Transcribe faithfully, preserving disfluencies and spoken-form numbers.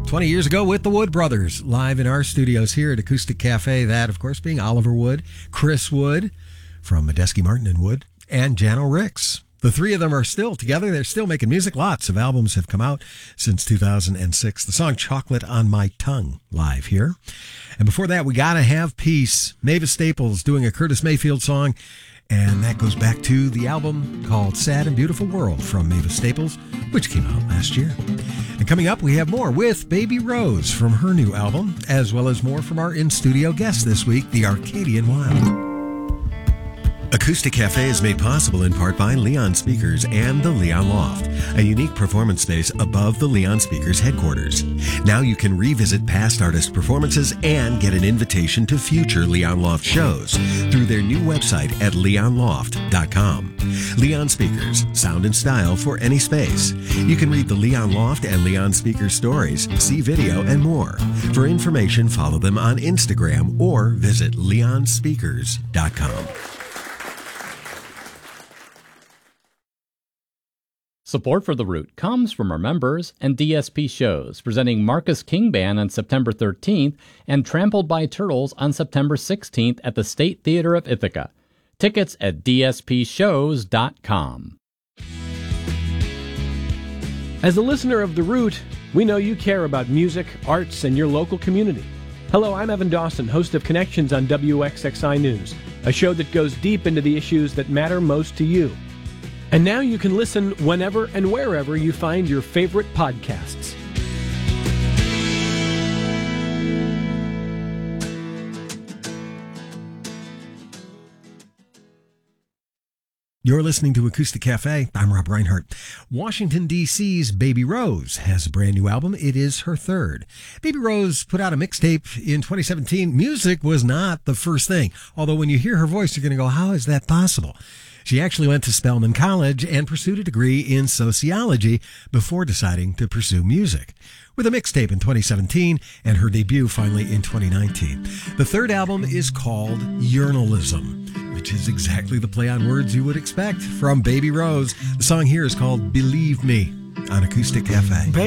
twenty years ago with the Wood Brothers, live in our studios here at Acoustic Cafe. That, of course, being Oliver Wood, Chris Wood from Medeski Martin and Wood, and Jano Ricks. The three of them are still together. They're still making music. Lots of albums have come out since two thousand six. The song Chocolate on My Tongue, live here. And before that, We Gotta Have Peace. Mavis Staples doing a Curtis Mayfield song. And that goes back to the album called Sad and Beautiful World from Mavis Staples, which came out last year. And coming up, we have more with Baby Rose from her new album, as well as more from our in-studio guest this week, the Arcadian Wild. Acoustic Cafe is made possible in part by Leon Speakers and the Leon Loft, a unique performance space above the Leon Speakers headquarters. Now you can revisit past artist performances and get an invitation to future Leon Loft shows through their new website at leon loft dot com. Leon Speakers, sound and style for any space. You can read the Leon Loft and Leon Speakers stories, see video, and more. For information, follow them on Instagram or visit leon speakers dot com. Support for The Root comes from our members and D S P shows, presenting Marcus King Band on September thirteenth and Trampled by Turtles on September sixteenth at the State Theater of Ithaca. Tickets at d s p shows dot com. As a listener of The Root, we know you care about music, arts, and your local community. Hello, I'm Evan Dawson, host of Connections on W X X I News, a show that goes deep into the issues that matter most to you. And now you can listen whenever and wherever you find your favorite podcasts. You're listening to Acoustic Cafe. I'm Rob Reinhardt. Washington, D C's Baby Rose has a brand new album. It is her third. Baby Rose put out a mixtape in twenty seventeen. Music was not the first thing. Although when you hear her voice, you're going to go, how is that possible? She actually went to Spelman College and pursued a degree in sociology before deciding to pursue music. With a mixtape in twenty seventeen and her debut finally in twenty nineteen. The third album is called Yearnalism, which is exactly the play on words you would expect from Baby Rose. The song here is called Believe Me on Acoustic Cafe.